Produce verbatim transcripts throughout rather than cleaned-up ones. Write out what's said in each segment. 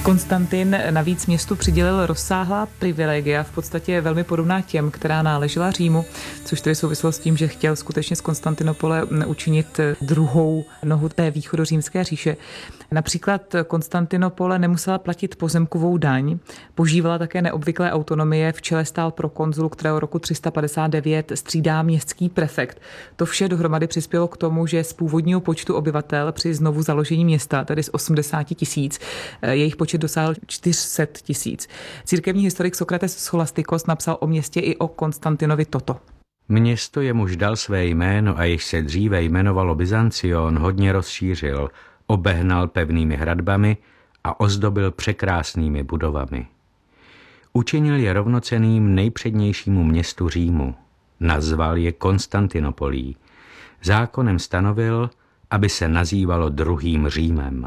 Konstantin navíc městu přidělil rozsáhlá privilegia, v podstatě velmi podobná těm, která náležela Římu, což tedy souvislo s tím, že chtěl skutečně z Konstantinopole učinit druhou nohu té východořímské říše. Například Konstantinopole nemusela platit pozemkovou daň, požívala také neobvyklé autonomie, v čele stál prokonzul, kterého roku tři sta padesát devět střídá městský prefekt. To vše dohromady přispělo k tomu, že z původního počtu obyvatel při znovu založení města, tedy z osmdesáti tisíc, jejich počet dosáhl čtyři sta tisíc. Církevní historik Sokrates Scholastikos napsal o městě i o Konstantinovi toto. Město, jemuž dal své jméno a již se dříve jmenovalo Byzancion, hodně rozšířil, obehnal pevnými hradbami a ozdobil překrásnými budovami. Učinil je rovnocenným nejpřednějšímu městu Římu. Nazval je Konstantinopolí. Zákonem stanovil, aby se nazývalo druhým Římem.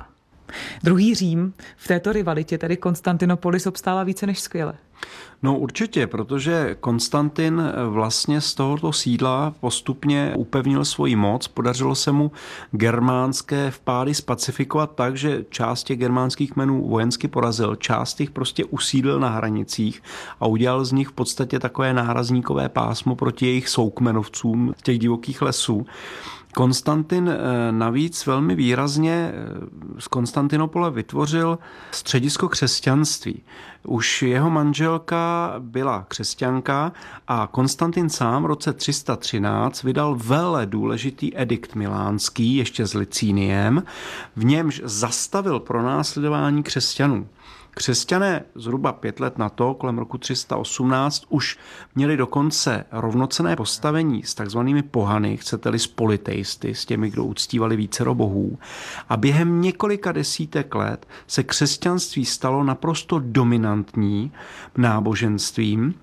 Druhý Řím v této rivalitě, tedy Konstantinopolis, obstála více než skvěle. No určitě, protože Konstantin vlastně z tohoto sídla postupně upevnil svoji moc. Podařilo se mu germánské vpády spacifikovat tak, že část těch germánských kmenů vojensky porazil, část jich prostě usídlil na hranicích a udělal z nich v podstatě takové nárazníkové pásmo proti jejich soukmenovcům z těch divokých lesů. Konstantin navíc velmi výrazně z Konstantinopole vytvořil středisko křesťanství. Už jeho manželka byla křesťanka a Konstantin sám v roce tři sta třináct vydal vele důležitý edikt milánský, ještě s Licíniem, v němž zastavil pronásledování křesťanů. Křesťané zhruba pět let na to, kolem roku tři sta osmnáct, už měli dokonce rovnocenné postavení s takzvanými pohany, chcete-li s polyteisty, s těmi, kdo uctívali vícero bohů. A během několika desítek let se křesťanství stalo naprosto dominantní náboženstvím,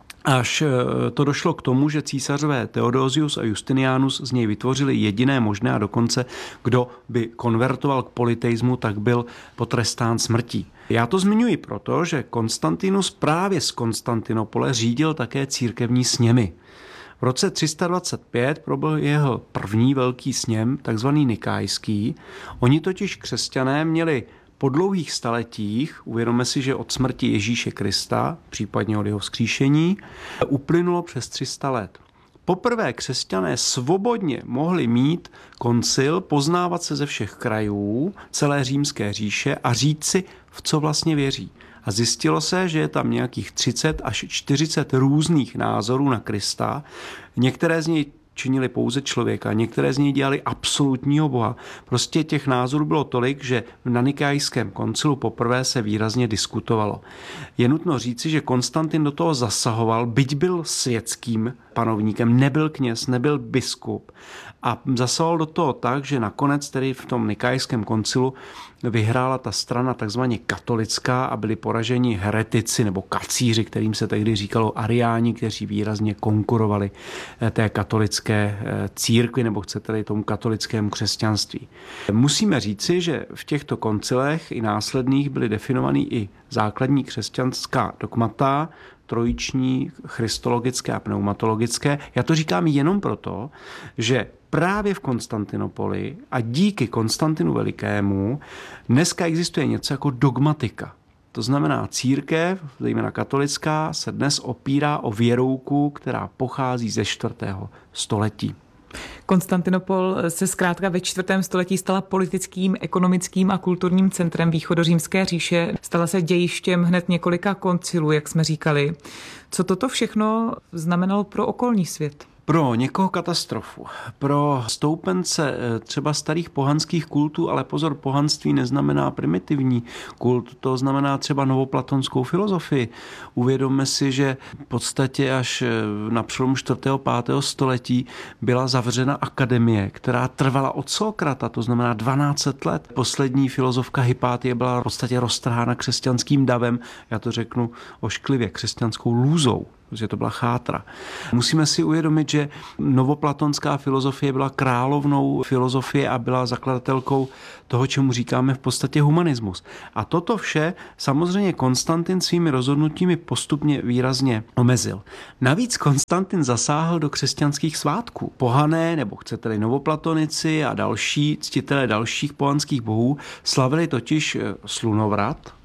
až to došlo k tomu, že císařové Theodosius a Justinianus z něj vytvořili jediné možné a dokonce, kdo by konvertoval k polyteismu, tak byl potrestán smrtí. Já to zmiňuji proto, že Konstantinus právě z Konstantinopole řídil také církevní sněmy. V roce tři sta dvacet pět proběhl první velký sněm, takzvaný nikajský. Oni totiž křesťané měli po dlouhých staletích, uvědomme si, že od smrti Ježíše Krista, případně od jeho vzkříšení, uplynulo přes tři sta let. Poprvé křesťané svobodně mohli mít koncil, poznávat se ze všech krajů celé římské říše a říct si, v co vlastně věří. A zjistilo se, že je tam nějakých třicet až čtyřicet různých názorů na Krista. Některé z něj činili pouze člověka, některé z něj dělali absolutního boha. Prostě těch názorů bylo tolik, že na nikajském koncilu poprvé se výrazně diskutovalo. Je nutno říci, že Konstantin do toho zasahoval, byť byl světským panovníkem, nebyl kněz, nebyl biskup a zasahoval do toho tak, že nakonec tedy v tom nikajském koncilu vyhrála ta strana takzvaně katolická a byli poraženi heretici nebo kacíři, kterým se tehdy říkalo ariáni, kteří výrazně konkurovali té katolické církvi nebo chcete-li tomu katolickému křesťanství. Musíme říci, že v těchto koncilech i následných byly definovaný i základní křesťanská dogmata, trojiční, christologické a pneumatologické. Já to říkám jenom proto, že právě v Konstantinopoli a díky Konstantinu Velikému dneska existuje něco jako dogmatika. To znamená, církev, zejména katolická, se dnes opírá o věrouku, která pochází ze čtvrtého století. Konstantinopol se zkrátka ve čtvrtém století stala politickým, ekonomickým a kulturním centrem východořímské říše. Stala se dějištěm hned několika koncilů, jak jsme říkali. Co toto všechno znamenalo pro okolní svět? Pro někoho katastrofu, pro stoupence třeba starých pohanských kultů, ale pozor, pohanství neznamená primitivní kult, to znamená třeba novoplatonskou filozofii. Uvědomme si, že v podstatě až na přelomu čtvrtého a pátého století byla zavřena akademie, která trvala od Sokrata, to znamená dvanáct set let. Poslední filozofka Hypatie byla v podstatě roztrhána křesťanským davem, já to řeknu ošklivě, křesťanskou lůzou, protože to byla chátra. Musíme si uvědomit, že novoplatonská filozofie byla královnou filozofie a byla zakladatelkou toho, čemu říkáme v podstatě humanismus. A toto vše samozřejmě Konstantin svými rozhodnutími postupně výrazně omezil. Navíc Konstantin zasáhl do křesťanských svátků. Pohané, nebo chcete-li novoplatonici a další ctitelé dalších pohanských bohů slavili totiž slunovrat,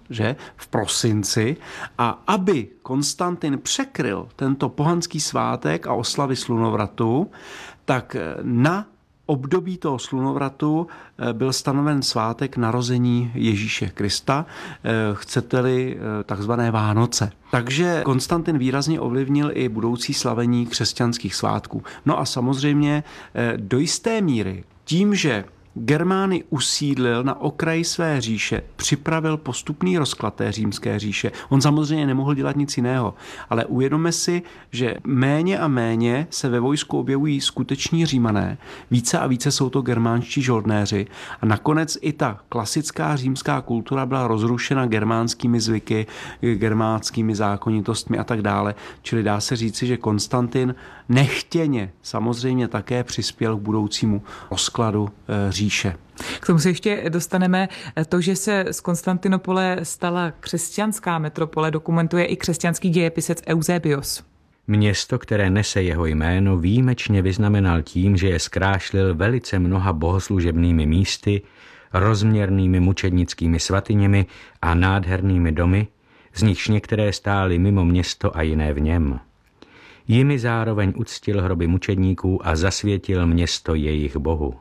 že, v prosinci, a aby Konstantin překryl tento pohanský svátek a oslavy slunovratu, tak na období toho slunovratu byl stanoven svátek narození Ježíše Krista, chcete-li takzvané Vánoce. Takže Konstantin výrazně ovlivnil i budoucí slavení křesťanských svátků. No a samozřejmě do jisté míry tím, že Germány usídlil na okraji své říše, připravil postupný rozklad té římské říše. On samozřejmě nemohl dělat nic jiného, ale uvědomme si, že méně a méně se ve vojsku objevují skuteční Římané, více a více jsou to germánští žoldnéři a nakonec i ta klasická římská kultura byla rozrušena germánskými zvyky, germánskými zákonitostmi a tak dále. Čili dá se říci, že Konstantin nechtěně samozřejmě také přispěl k budoucímu rozkladu říše. K tomu se ještě dostaneme. To, že se z Konstantinopole stala křesťanská metropole, dokumentuje i křesťanský dějepisec Eusebios. Město, které nese jeho jméno, výjimečně vyznamenal tím, že je zkrášlil velice mnoha bohoslužebnými místy, rozměrnými mučednickými svatyněmi a nádhernými domy, z nichž některé stály mimo město a jiné v něm. Jimi zároveň uctil hroby mučedníků a zasvětil město jejich bohu.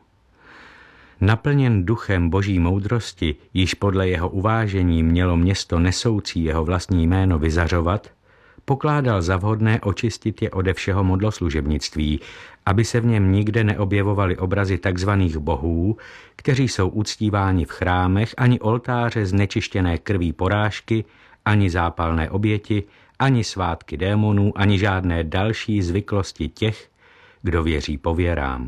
Naplněn duchem boží moudrosti, již podle jeho uvážení mělo město nesoucí jeho vlastní jméno vyzařovat, pokládal za vhodné očistit je ode všeho modloslužebnictví, aby se v něm nikde neobjevovaly obrazy takzvaných bohů, kteří jsou uctíváni v chrámech, ani oltáře znečištěné krví porážky, ani zápalné oběti, ani svátky démonů, ani žádné další zvyklosti těch, kdo věří pověrám.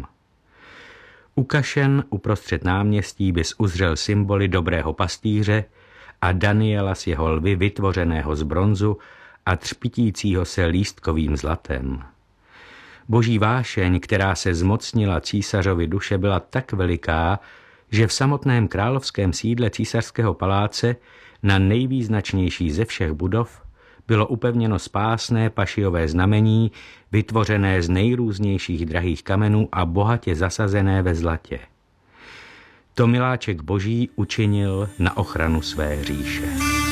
Ukašen uprostřed náměstí bys uzřel symboly dobrého pastýře a Daniela s jeho lvy vytvořeného z bronzu a třpitícího se lístkovým zlatem. Boží vášeň, která se zmocnila císařovi duše, byla tak veliká, že v samotném královském sídle císařského paláce na nejvýznačnější ze všech budov bylo upevněno spásné pašiové znamení, vytvořené z nejrůznějších drahých kamenů a bohatě zasazené ve zlatě. To miláček boží učinil na ochranu své říše.